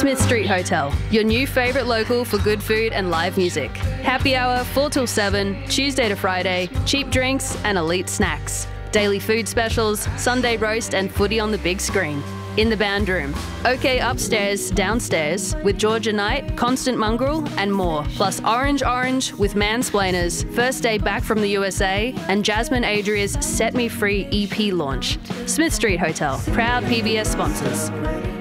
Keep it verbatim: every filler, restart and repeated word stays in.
Smith Street Hotel, your new favourite local for good food and live music. Happy hour four till seven, Tuesday to Friday, cheap drinks and elite snacks. Daily food specials, Sunday roast and footy on the big screen. In the band room. OK Upstairs, Downstairs with Georgia Knight, Constant Mongrel and more. Plus Orange Orange with Mansplainers, First Day Back from the U S A and Jasmine Adria's Set Me Free E P launch. Smith Street Hotel, proud P B S sponsors.